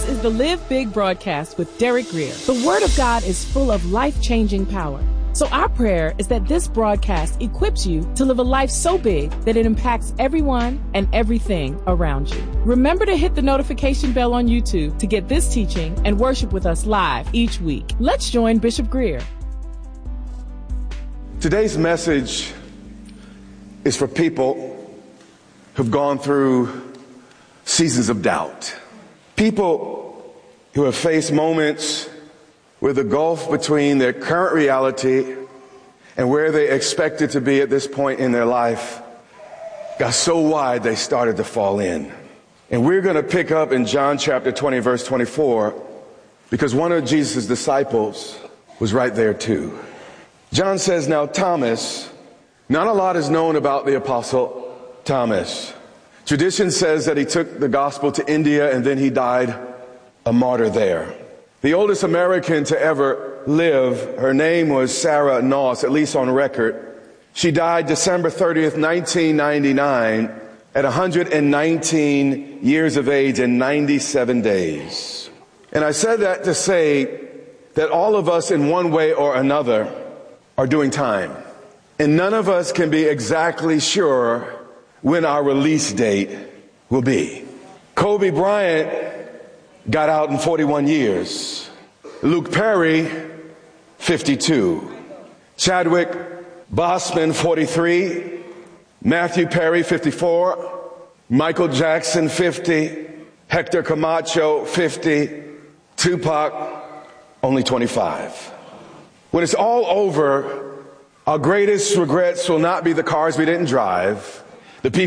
is the Live Big broadcast with Derek Grier. The Word of God is full of life-changing power. So our prayer is that this broadcast equips you to live a life so big that it impacts everyone and everything around you. Remember to hit the notification bell on YouTube to get this teaching and worship with us live each week. Let's join Bishop Grier. Today's message is for people who've gone through seasons of doubt. People who have faced moments where the gulf between their current reality and where they expected to be at this point in their life got so wide they started to fall in. And we're going to pick up in John chapter 20, verse 24, because one of Jesus' disciples was right there too. John says, now Thomas, not a lot is known about the apostle Thomas. Tradition says that he took the gospel to India and then he died a martyr there. The oldest American to ever live, her name was Sarah Noss, at least on record. She died December 30th, 1999 at 119 years of age and 97 days. And I said that to say that all of us in one way or another are doing time. And none of us can be exactly sure when our release date will be. Kobe Bryant got out in 41 years. Luke Perry, 52. Chadwick Boseman, 43. Matthew Perry, 54. Michael Jackson, 50. Hector Camacho, 50. Tupac, only 25. When it's all over, our greatest regrets will not be the cars we didn't drive.